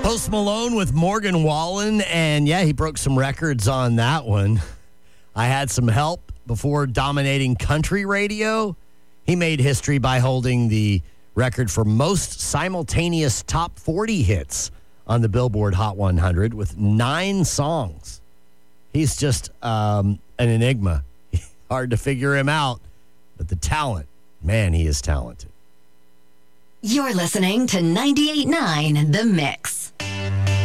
Post Malone with Morgan Wallen, and yeah, he broke some records on that one. I Had Some Help before dominating country radio. He made history by holding the record for most simultaneous top 40 hits on the Billboard Hot 100 with 9 songs. He's just an enigma. Hard to figure him out, but the talent, man, he is talented. You're listening to 98.9 The Mix.